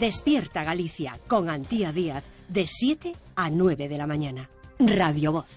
Despierta Galicia con Antía Díaz de 7 a 9 de la mañana. Radio Voz.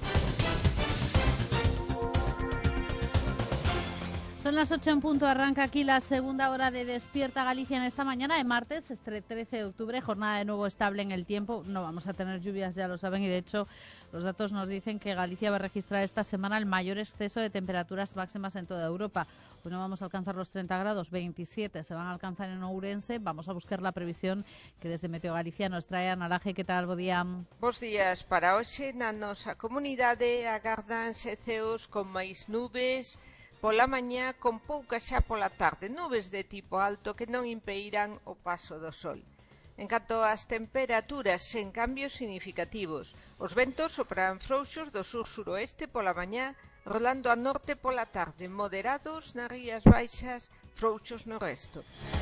Son las 8 en punto, arranca aquí la segunda hora de Despierta Galicia en esta mañana de martes, 13 de octubre, jornada de nuevo estable en el tiempo. No vamos a tener lluvias, ya lo saben, y de hecho los datos nos dicen que Galicia va a registrar esta semana el mayor exceso de temperaturas máximas en toda Europa. Hoy no vamos a alcanzar los 30 grados, 27 se van a alcanzar en Ourense. Vamos a buscar la previsión que desde Meteo Galicia nos trae Ana Laje. ¿Qué tal? Bo día. Bos días. Para hoxe na nosa comunidade agárdanse ceos con máis nubes, pola mañá con pouca xa pola tarde, nubes de tipo alto que non impeiran o paso do sol. En canto ás temperaturas, sen cambios significativos, os ventos sopran frouxos do sur-suroeste pola mañá, rolando a norte pola tarde, moderados nas rías baixas, frouxos no resto.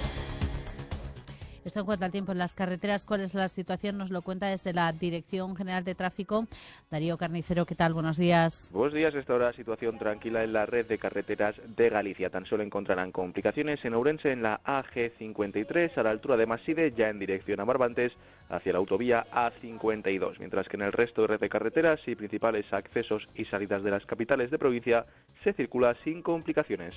Esto en cuanto al tiempo en las carreteras. ¿Cuál es la situación? Nos lo cuenta desde la Dirección General de Tráfico Darío Carnicero. ¿Qué tal? Buenos días. Buenos días. Esta hora situación tranquila en la red de carreteras de Galicia. Tan solo encontrarán complicaciones en Ourense en la AG53 a la altura de Maside, ya en dirección a Barbantes, hacia la autovía A52. Mientras que en el resto de red de carreteras y principales accesos y salidas de las capitales de provincia se circula sin complicaciones.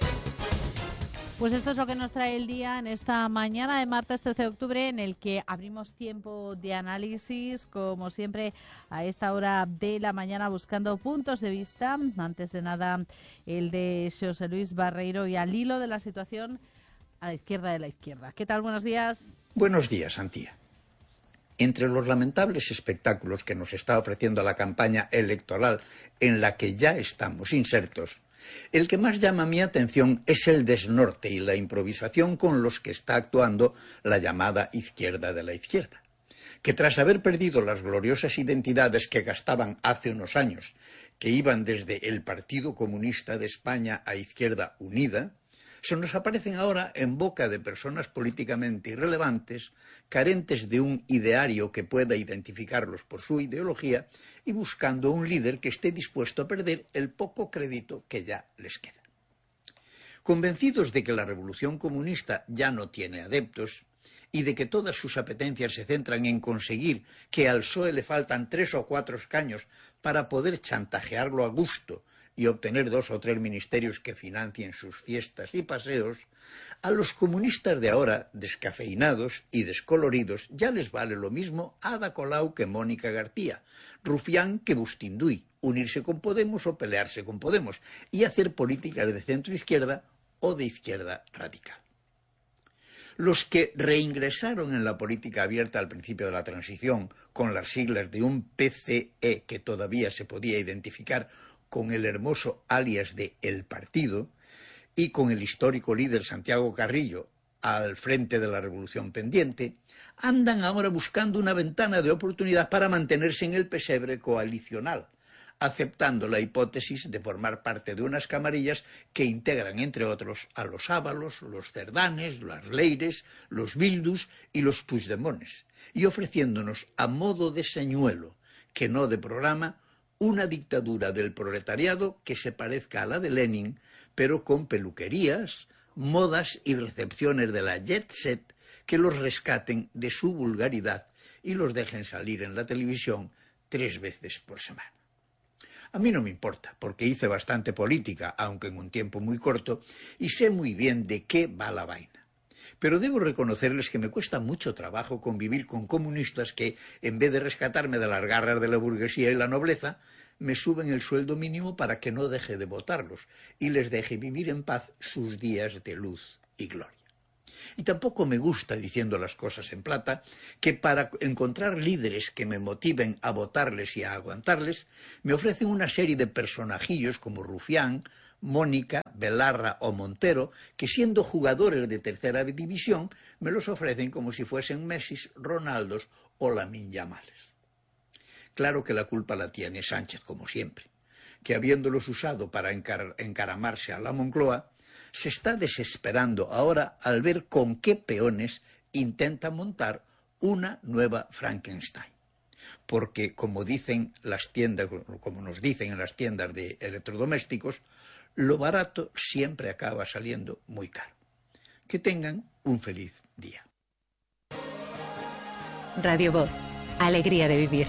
Pues esto es lo que nos trae el día en esta mañana de martes 13 de octubre, en el que abrimos tiempo de análisis, como siempre, a esta hora de la mañana, buscando puntos de vista. Antes de nada, el de José Luis Barreiro, y al hilo de la situación a la izquierda de la izquierda. ¿Qué tal? Buenos días. Buenos días, Antía. Entre los lamentables espectáculos que nos está ofreciendo la campaña electoral en la que ya estamos insertos, el que más llama mi atención es el desnorte y la improvisación con los que está actuando la llamada izquierda de la izquierda, que tras haber perdido las gloriosas identidades que gastaban hace unos años, que iban desde el Partido Comunista de España a Izquierda Unida, se nos aparecen ahora en boca de personas políticamente irrelevantes, carentes de un ideario que pueda identificarlos por su ideología y buscando un líder que esté dispuesto a perder el poco crédito que ya les queda. Convencidos de que la revolución comunista ya no tiene adeptos y de que todas sus apetencias se centran en conseguir que al PSOE le faltan 3 o 4 escaños para poder chantajearlo a gusto y obtener 2 o 3 ministerios que financien sus fiestas y paseos, a los comunistas de ahora, descafeinados y descoloridos, ya les vale lo mismo Ada Colau que Mónica García, Rufián que Bustinduy, unirse con Podemos o pelearse con Podemos, y hacer políticas de centro-izquierda o de izquierda radical. Los que reingresaron en la política abierta al principio de la transición, con las siglas de un PCE que todavía se podía identificar con el hermoso alias de El Partido, y con el histórico líder Santiago Carrillo al frente de la revolución pendiente, andan ahora buscando una ventana de oportunidad para mantenerse en el pesebre coalicional, aceptando la hipótesis de formar parte de unas camarillas que integran, entre otros, a los Ábalos, los Cerdanes, los Leires, los Bildus y los Puigdemones, y ofreciéndonos, a modo de señuelo, que no de programa, una dictadura del proletariado que se parezca a la de Lenin, pero con peluquerías, modas y recepciones de la jet set que los rescaten de su vulgaridad y los dejen salir en la televisión 3 veces por semana. A mí no me importa, porque hice bastante política, aunque en un tiempo muy corto, y sé muy bien de qué va la vaina. Pero debo reconocerles que me cuesta mucho trabajo convivir con comunistas que, en vez de rescatarme de las garras de la burguesía y la nobleza, me suben el sueldo mínimo para que no deje de votarlos y les deje vivir en paz sus días de luz y gloria. Y tampoco me gusta, diciendo las cosas en plata, que para encontrar líderes que me motiven a votarles y a aguantarles, me ofrecen una serie de personajillos como Rufián, Mónica, Belarra o Montero, que siendo jugadores de tercera división, me los ofrecen como si fuesen Messi, Ronaldos o Lamine Yamales. Claro que la culpa la tiene Sánchez, como siempre, que habiéndolos usado para encaramarse a la Moncloa, se está desesperando ahora al ver con qué peones intenta montar una nueva Frankenstein. Porque, como dicen las tiendas, como nos dicen en las tiendas de electrodomésticos, lo barato siempre acaba saliendo muy caro. Que tengan un feliz día. Radio Voz. Alegría de vivir.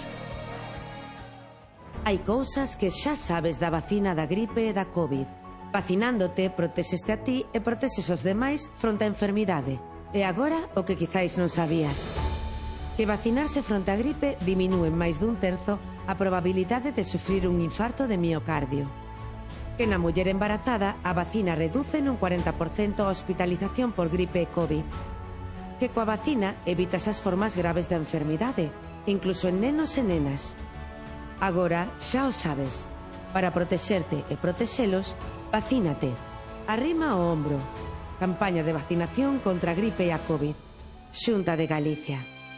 Hai cousas que xa sabes da vacina da gripe e da COVID. Vacinándote, protexeste a ti e protexes os demais fronte á enfermidade. E agora, o que quizáis non sabías. Que vacinarse fronte á gripe diminúe en máis dun terzo a probabilidade de sufrir un infarto de miocardio. Que na muller embarazada a vacina reduce nun 40% a hospitalización por gripe e COVID. Que coa vacina evitas as formas graves da enfermidade, incluso en nenos e nenas. Agora xa o sabes. Para protexerte e protexelos, vacínate. Arrima o ombro. Campaña de vacinación contra a gripe e a COVID. Xunta de Galicia.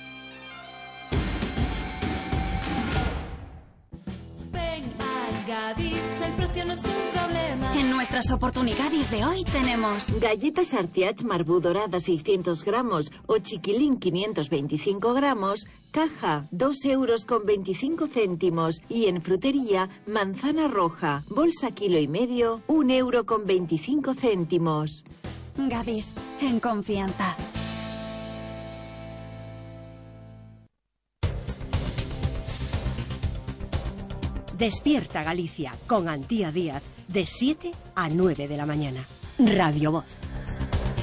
El precio no es un problema. En nuestras oportunidades de hoy tenemos galletas Artiach Marbú dorada 600 gramos o chiquilín 525 gramos, caja 2,25 €. Y en frutería, manzana roja, bolsa 1,5 kg, 1,25 €. Gadis, en confianza. Despierta Galicia con Antía Díaz de 7 a 9 de la mañana. Radio Voz.